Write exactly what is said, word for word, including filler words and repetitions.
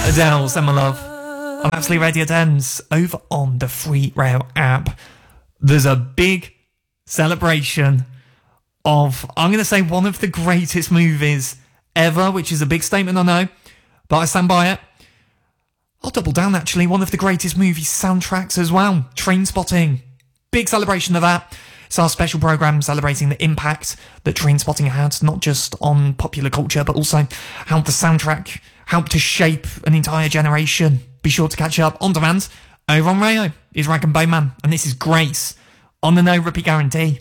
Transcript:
Adele, Send My Love. I'm Absolute Radio Dance over on the Free Rail app. There's a big celebration of, I'm going to say, one of the greatest movies ever, which is a big statement, I know, but I stand by it. I'll double down, actually. One of the greatest movie soundtracks as well. Trainspotting. Big celebration of that. It's our special programme celebrating the impact that Trainspotting had, not just on popular culture, but also how the soundtrack helped to shape an entire generation. Be sure to catch up on demand over on Rayo. It's Rag and Bone Man, and this is Grace on the No Repeat Guarantee.